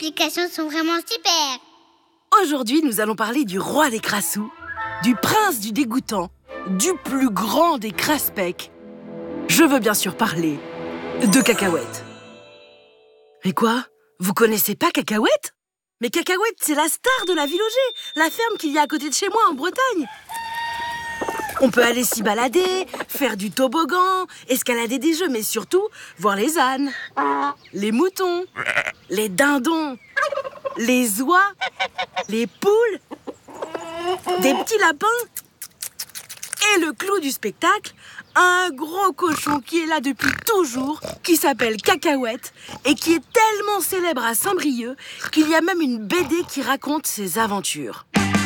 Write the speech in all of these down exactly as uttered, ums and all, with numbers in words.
explications sont vraiment super. Aujourd'hui, nous allons parler du roi des crassous, du prince du dégoûtant, du plus grand des crasse-pecs. Je veux bien sûr parler de Cacahuète. Mais quoi? Vous connaissez pas Cacahuète? Mais Cacahuète, c'est la star de la Villogé, la ferme qu'il y a à côté de chez moi en Bretagne. On peut aller s'y balader, faire du toboggan, escalader des jeux, mais surtout voir les ânes, les moutons, les dindons, les oies, les poules, des petits lapins. Et le clou du spectacle, un gros cochon qui est là depuis toujours, qui s'appelle Cacahuète et qui est tellement célèbre à Saint-Brieuc qu'il y a même une B D qui raconte ses aventures.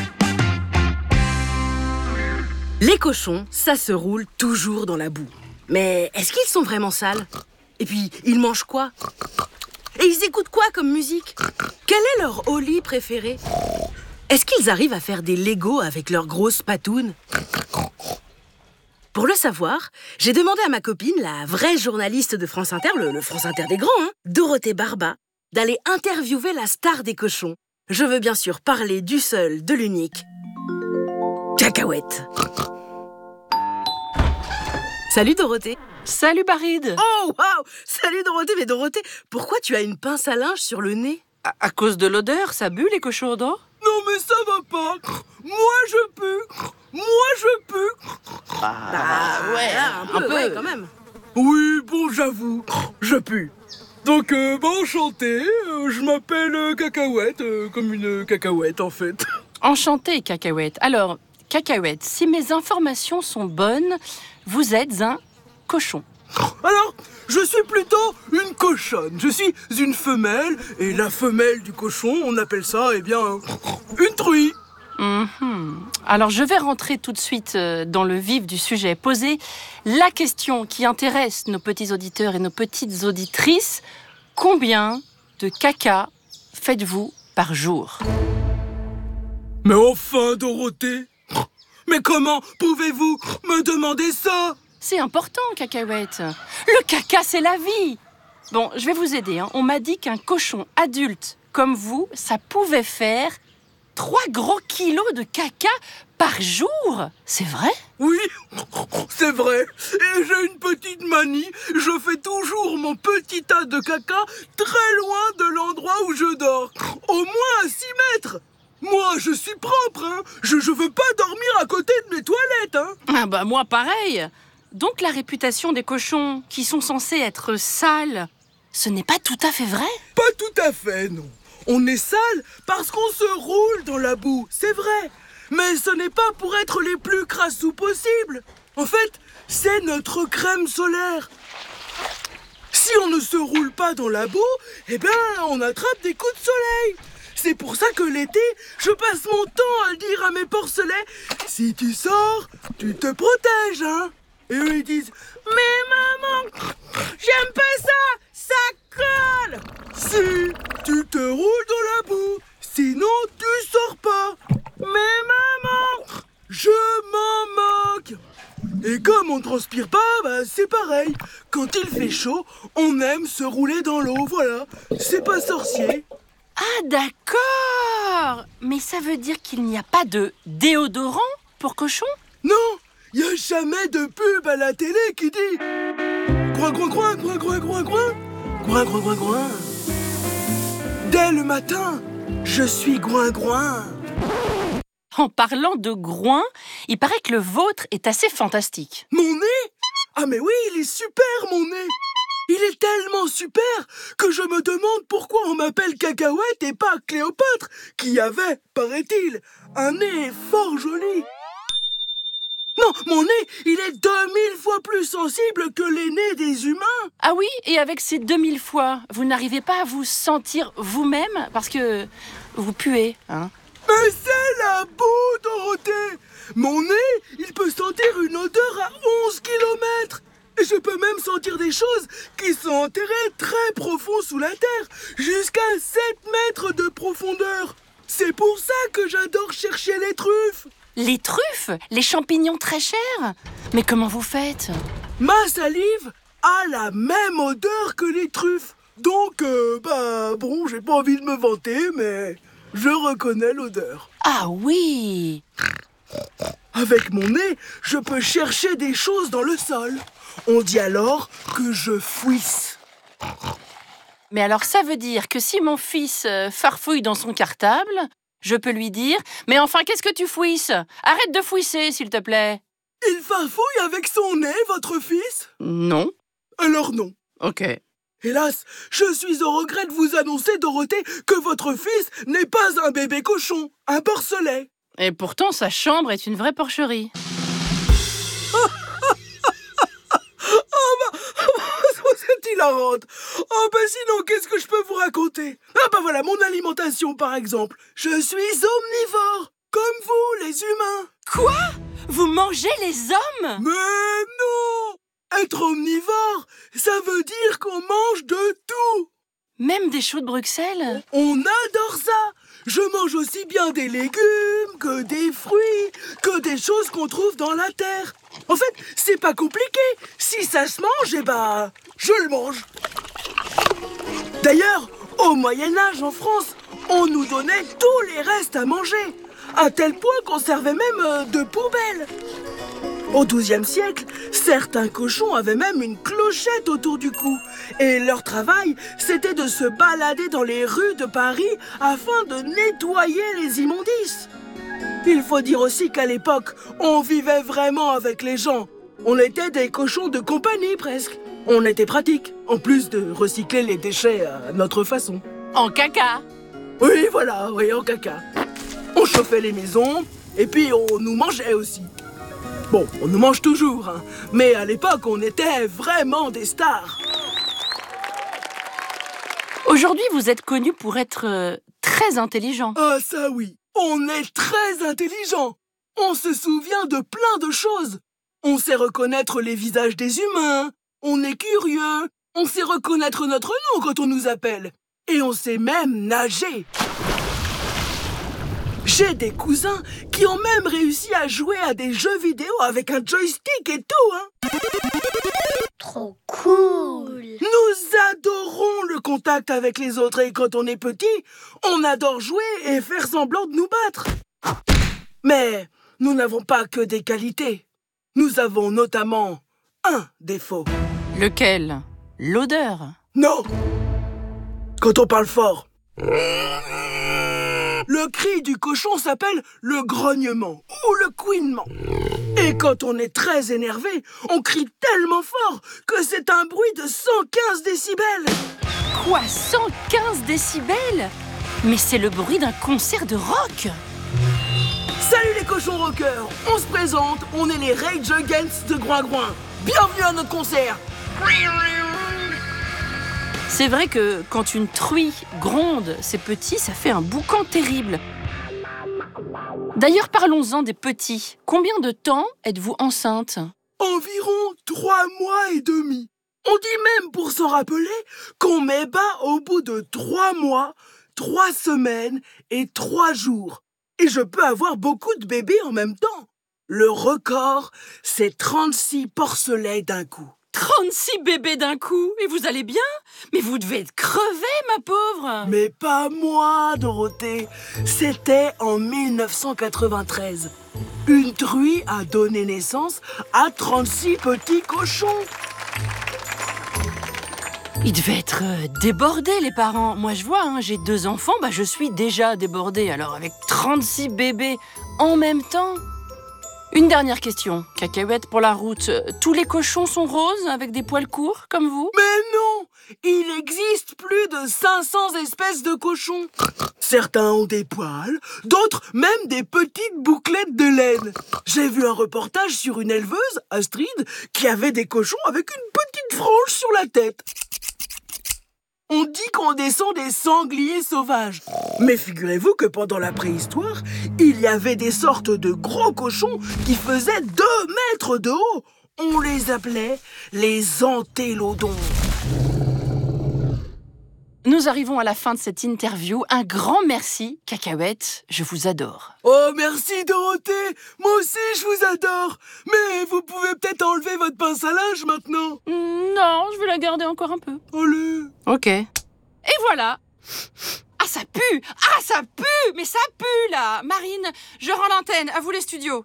Les cochons, ça se roule toujours dans la boue. Mais est-ce qu'ils sont vraiment sales? Et puis, ils mangent quoi? Et ils écoutent quoi comme musique? Quel est leur holly préféré? Est-ce qu'ils arrivent à faire des Legos avec leurs grosses patounes? Pour le savoir, j'ai demandé à ma copine, la vraie journaliste de France Inter, le, le France Inter des grands, hein, Dorothée Barba, d'aller interviewer la star des cochons. Je veux bien sûr parler du seul, de l'unique, Cacahuète. Salut Dorothée. Salut Baride. Oh waouh. Salut Dorothée. Mais Dorothée, pourquoi tu as une pince à linge sur le nez? À, à cause de l'odeur, ça bue les cochons d'eau? Non mais ça va pas. Moi je pue. Moi je pue. Ah, bah ouais, un peu, un peu. Ouais, quand même. Oui, bon j'avoue, je pue. Donc euh, bah enchanté, euh, je m'appelle euh, Cacahuète, euh, comme une cacahuète en fait. Enchanté Cacahuète. Alors, Cacahuète, si mes informations sont bonnes, vous êtes un cochon. Alors, je suis plutôt une cochonne. Je suis une femelle, et la femelle du cochon, on appelle ça, eh bien, une truie. Mm-hmm. Alors, je vais rentrer tout de suite dans le vif du sujet. Poser la question qui intéresse nos petits auditeurs et nos petites auditrices. Combien de caca faites-vous par jour? Mais enfin, Dorothée, mais comment pouvez-vous me demander ça? C'est important, Cacahuète. Le caca, c'est la vie. Bon, je vais vous aider. Hein. On m'a dit qu'un cochon adulte comme vous, ça pouvait faire trois gros kilos de caca par jour. C'est vrai? Oui, c'est vrai. Et j'ai une petite manie. Je fais toujours mon petit tas de caca très loin de l'endroit où je dors. Au moins à six mètres. Moi, je suis propre, hein. Je, je veux pas dormir à côté de mes toilettes, hein. Ah bah moi, pareil. Donc la réputation des cochons qui sont censés être sales, ce n'est pas tout à fait vrai? Pas tout à fait, non. On est sale parce qu'on se roule dans la boue, c'est vrai. Mais ce n'est pas pour être les plus crassous possible. En fait, c'est notre crème solaire. Si on ne se roule pas dans la boue, eh bien, on attrape des coups de soleil. C'est pour ça que l'été, je passe mon temps à dire à mes porcelets « Si tu sors, tu te protèges, hein ?» Et eux, ils disent « Mais maman, j'aime pas ça, ça colle !» Si tu te roules dans la boue, sinon tu sors pas. Mais maman, je m'en moque. Et comme on transpire pas, bah c'est pareil. Quand il fait chaud, on aime se rouler dans l'eau, voilà. C'est pas sorcier. Ah d'accord. Mais ça veut dire qu'il n'y a pas de déodorant pour cochon? Non, il n'y a jamais de pub à la télé qui dit Groin, groin, groin, groin, groin, groin, groin Groin, groin, groin, groin. Dès le matin, je suis groin, groin. En parlant de groin, il paraît que le vôtre est assez fantastique. Mon nez? Ah mais oui, il est super mon nez. Il est tellement super que je me demande pourquoi on m'appelle Cacahuète et pas Cléopâtre, qui avait, paraît-il, un nez fort joli. Non, mon nez, il est deux mille fois plus sensible que les nez des humains. Ah oui, et avec ces deux mille fois, vous n'arrivez pas à vous sentir vous-même parce que vous puez, hein? Mais c'est la boue, Dorothée. Mon nez, il peut sentir une odeur à onze kilomètres. Et je peux même sentir des choses qui sont enterrées très profond sous la terre, jusqu'à sept mètres de profondeur. C'est pour ça que j'adore chercher les truffes. Les truffes? Les champignons très chers? Mais comment vous faites? Ma salive a la même odeur que les truffes. Donc, euh, bah, bon, j'ai pas envie de me vanter, mais je reconnais l'odeur. Ah oui! Avec mon nez, je peux chercher des choses dans le sol. On dit alors que je fouisse. Mais alors ça veut dire que si mon fils euh, farfouille dans son cartable, je peux lui dire « Mais enfin, qu'est-ce que tu fouisses? Arrête de fouisser, s'il te plaît !» Il farfouille avec son nez, votre fils? Non. Alors non. Ok. Hélas, je suis au regret de vous annoncer, Dorothée, que votre fils n'est pas un bébé cochon, un porcelet. Et pourtant, sa chambre est une vraie porcherie. C'est hilarante. Oh ben sinon, qu'est-ce que je peux vous raconter? Ah ben voilà, mon alimentation par exemple. Je suis omnivore, comme vous, les humains. Quoi? Vous mangez les hommes? Mais non! Être omnivore, ça veut dire qu'on mange de tout. Même des choux de Bruxelles? On adore ça. Je mange aussi bien des légumes que des fruits, que des choses qu'on trouve dans la terre. En fait, c'est pas compliqué. Si ça se mange, eh ben, je le mange. D'ailleurs, au Moyen-Âge en France, on nous donnait tous les restes à manger, à tel point qu'on servait même euh, de poubelle. Au douzième siècle, certains cochons avaient même une clochette autour du cou. Et leur travail, c'était de se balader dans les rues de Paris afin de nettoyer les immondices. Il faut dire aussi qu'à l'époque, on vivait vraiment avec les gens. On était des cochons de compagnie presque. On était pratique, en plus de recycler les déchets à notre façon. En caca? Oui, voilà, oui, en caca. On chauffait les maisons, et puis on nous mangeait aussi. Bon, on nous mange toujours, hein, mais à l'époque, on était vraiment des stars. Aujourd'hui, vous êtes connu pour être euh, très intelligent. Ah ça oui, on est très intelligent. On se souvient de plein de choses. On sait reconnaître les visages des humains. On est curieux. On sait reconnaître notre nom quand on nous appelle. Et on sait même nager. J'ai des cousins qui ont même réussi à jouer à des jeux vidéo avec un joystick et tout, hein. Trop cool. Nous adorons le contact avec les autres et quand on est petit, on adore jouer et faire semblant de nous battre. Mais nous n'avons pas que des qualités. Nous avons notamment un défaut. Lequel? L'odeur. Non! Quand on parle fort. Le cri du cochon s'appelle le grognement ou le couinement. Et quand on est très énervé, on crie tellement fort que c'est un bruit de cent quinze décibels. Quoi? cent quinze décibels? Mais c'est le bruit d'un concert de rock! Salut les cochons rockers, on se présente, on est les Rage Against de Groin-Groin. Bienvenue à notre concert. C'est vrai que quand une truie gronde ses petits, ça fait un boucan terrible. D'ailleurs, parlons-en des petits. Combien de temps êtes-vous enceinte? Environ trois mois et demi. On dit même, pour s'en rappeler, qu'on met bas au bout de trois mois, trois semaines et trois jours. Et je peux avoir beaucoup de bébés en même temps. Le record, c'est trente-six porcelets d'un coup. trente-six bébés d'un coup? Et vous allez bien? Mais vous devez être crevée, ma pauvre! Mais pas moi, Dorothée. C'était en mille neuf cent quatre-vingt-treize. Une truie a donné naissance à trente-six petits cochons. Ils devaient être euh, débordés, les parents. Moi, je vois, hein, j'ai deux enfants, bah, je suis déjà débordée. Alors, avec trente-six bébés en même temps... Une dernière question, Cacahuète pour la route. Tous les cochons sont roses avec des poils courts, comme vous? Mais non! Il existe plus de cinq cents espèces de cochons. Certains ont des poils, d'autres même des petites bouclettes de laine. J'ai vu un reportage sur une éleveuse, Astrid, qui avait des cochons avec une petite frange sur la tête. On dit qu'on descend des sangliers sauvages. Mais figurez-vous que pendant la préhistoire, il y avait des sortes de gros cochons qui faisaient deux mètres de haut. On les appelait les entélodons. nous arrivons à la fin de cette interview. Un grand merci, Cacahuète, je vous adore. Oh, merci Dorothée. Moi aussi, je vous adore. Mais vous pouvez peut-être enlever votre pince à linge maintenant. Non, je vais la garder encore un peu. Allez. Ok. Et voilà. Ah, ça pue! Ah, ça pue! Mais ça pue, là! Marine, je rends l'antenne. À vous les studios.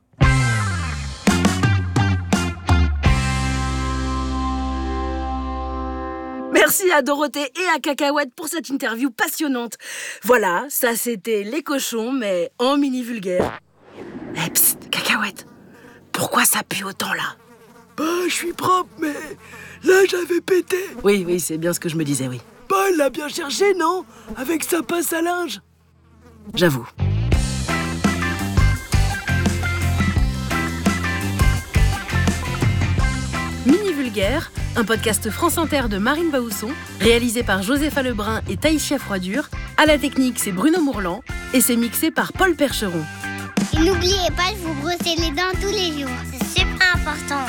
Merci à Dorothée et à Cacahuète pour cette interview passionnante. Voilà, ça c'était les cochons, mais en mini vulgaire. Eh, psst, Cacahuète, pourquoi ça pue autant là? Bah, je suis propre, mais là, j'avais pété. Oui, oui, c'est bien ce que je me disais, oui. Bah, elle l'a bien cherché, non? Avec sa pince à linge. J'avoue. Mini Vulgaire, un podcast France Inter de Marine Baousson, réalisé par Josépha Lebrun et Taïchia Froidure. À la technique, c'est Bruno Mourlan et c'est mixé par Paul Percheron. Et n'oubliez pas de vous brosser les dents tous les jours. C'est super important.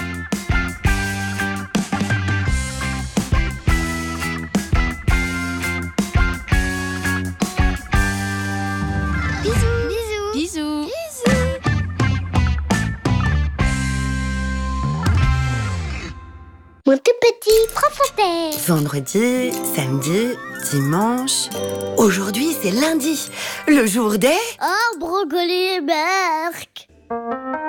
Bisous. Bisous. Bisous. Mon tout petit professeur. Vendredi, samedi, dimanche. Aujourd'hui, c'est lundi, le jour des... Oh, brocoli et berk.